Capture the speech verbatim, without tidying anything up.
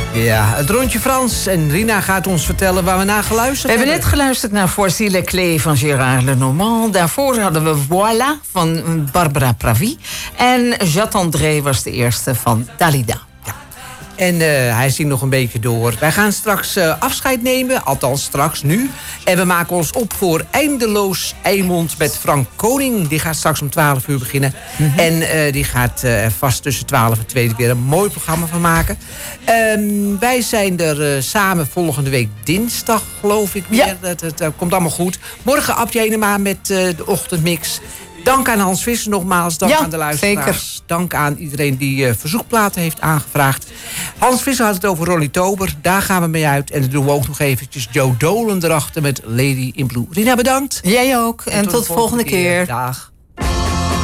Ja, het rondje Frans. En Rina gaat ons vertellen waar we naar geluisterd hebben. We hebben net geluisterd naar Voici les clés van Gérard Lenormand. Daarvoor hadden we Voilà van Barbara Pravi. En J'attendrai was de eerste van Dalida. En uh, hij zingt nog een beetje door. Wij gaan straks uh, afscheid nemen, althans straks nu. En we maken ons op voor Eindeloos Eimond met Frank Koning. Die gaat straks om twaalf uur beginnen. Mm-hmm. En uh, die gaat uh, vast tussen twaalf en twee weer een mooi programma van maken. Um, wij zijn er uh, samen volgende week dinsdag, geloof ik weer. Ja. Dat, dat, dat komt allemaal goed. Morgen Abje Enema met uh, de ochtendmix. Dank aan Hans Visser nogmaals. Dank ja, aan de luisteraars. Zeker. Dank aan iedereen die uh, verzoekplaten heeft aangevraagd. Hans Visser had het over Ronnie Tober. Daar gaan we mee uit. En dan doen we ook nog eventjes Joe Dolan erachter met Lady in Blue. Rina, bedankt. Jij ook. En, en tot, tot de volgende, volgende keer. keer. Dag.